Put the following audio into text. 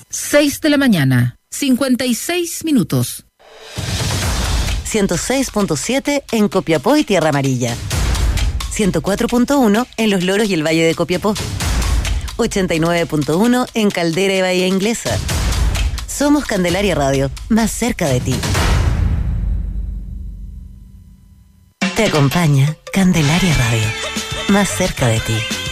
6 de la mañana, 56 minutos. 106.7 en Copiapó y Tierra Amarilla. 104.1 en Los Loros y el Valle de Copiapó. 89.1 en Caldera y Bahía Inglesa. Somos Candelaria Radio, más cerca de ti. Te acompaña Candelaria Radio, más cerca de ti.